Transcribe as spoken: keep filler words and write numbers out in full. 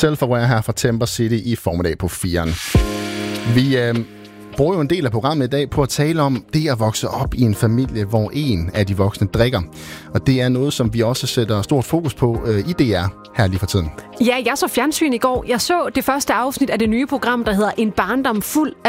Self-Aware her fra Temper City i formiddag på firen. Vi øh, bruger jo en del af programmet i dag på at tale om det at vokse op i en familie, hvor en af de voksne drikker. Og det er noget, som vi også sætter stort fokus på øh, i D R her lige for tiden. Ja, jeg så fjernsyn i går. Jeg så det første afsnit af det nye program, der hedder En barndom fuld af